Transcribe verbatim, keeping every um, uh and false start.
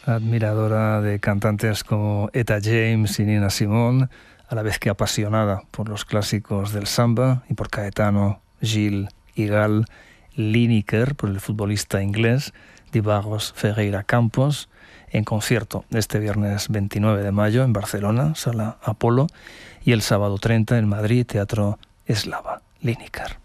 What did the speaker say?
admiradora de cantantes como Etta James y Nina Simone, a la vez que apasionada por los clásicos del samba y por Caetano, Gil y Gal, Lineker por el futbolista inglés Divaros Ferreira Campos, en concierto este viernes veintinueve de mayo en Barcelona, Sala Apolo, y el sábado treinta en Madrid, Teatro Eslava. Lineker.